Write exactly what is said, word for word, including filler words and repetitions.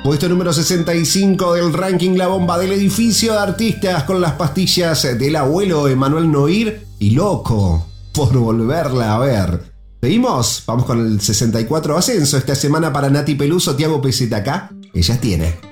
Puesto número sesenta y cinco del ranking La Bomba del edificio de artistas con las pastillas del abuelo Emanuel Noir y Loco por volverla a ver. ¿Seguimos? Vamos con el sesenta y cuatro ascenso esta semana para Nati Peluso, Tiago P Z K. Ella tiene.